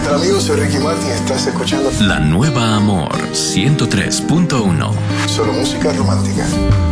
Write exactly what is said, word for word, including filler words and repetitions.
tal, amigos? Soy Ricky Martin. Estás escuchando La Nueva Amor ciento tres punto uno. Solo música romántica.